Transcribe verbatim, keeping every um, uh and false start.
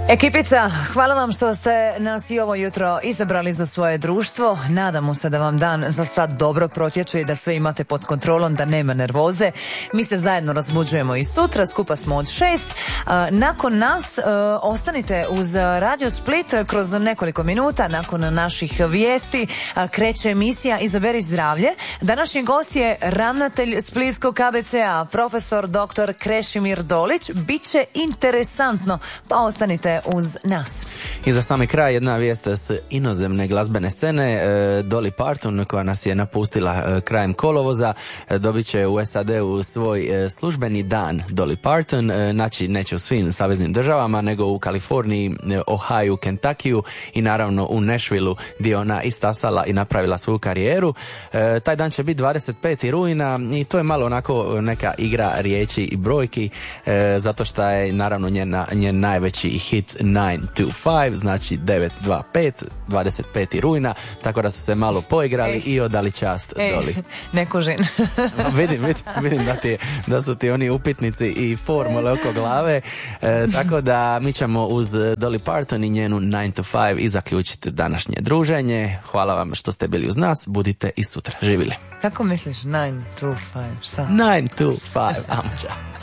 Ekipica, hvala vam što ste nas i ovo jutro izabrali za svoje društvo. Nadamo se da vam dan za sad dobro protječe i da sve imate pod kontrolom, da nema nervoze. Mi se zajedno razbuđujemo i sutra, skupa smo od šest. Nakon nas ostanite uz Radio Split kroz nekoliko minuta. Nakon naših vijesti kreće emisija Izaberi zdravlje. Današnji gost je ravnatelj Splitskog K B C-a, profesor doktor Krešimir Dolić. Biće interesantno, pa ostanite uz nas. I za sami kraj jedna vijest s inozemne glazbene scene. Dolly Parton, koja nas je napustila krajem kolovoza, dobit će u S A D-u svoj službeni dan Dolly Parton. Znači, neće u svim saveznim državama, nego u Kaliforniji, Ohio, Kentuckyu i naravno u Nashvilleu, gdje ona istasala i napravila svoju karijeru. Taj dan će biti dvadeset petog rujna i to je malo onako neka igra riječi i brojki, zato što je naravno njen, njen najveći hit nine two five, znači devet dva pet, dvadeset petog rujna, tako da su se malo poigrali Ej. i odali čast Ej, Dolly. Ne kužim. vidim, vidim, vidim da, ti, da su ti oni upitnici i formule oko glave, e, tako da mi ćemo uz Dolly Parton i njenu nine to five i zaključiti današnje druženje. Hvala vam što ste bili uz nas, budite i sutra. Živjeli. Kako misliš nine to five? Šta? nine to five, amo čao.